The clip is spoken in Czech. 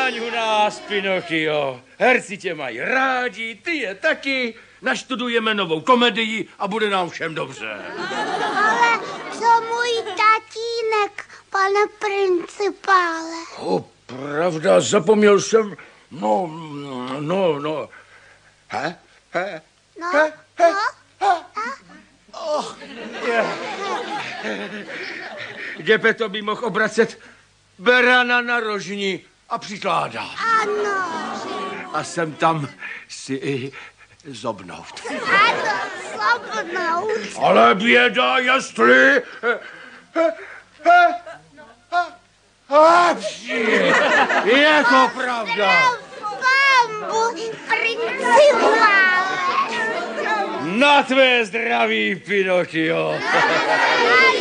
Zůstaň u nás, Pinokio. Herci tě mají rádi, ty je taky. Naštudujeme novou komedii a bude nám všem dobře. Ale co můj tatínek, pane principále? Pravda, zapomněl jsem. No. Gepeto by mohl obracet berana na rožni a přikládat. Ano. A sem tam si i zobnout. Ano, zobnout. Ale běda, jestli... Je to pravda. Bambu, principále. Na tvé zdraví, Pinokio.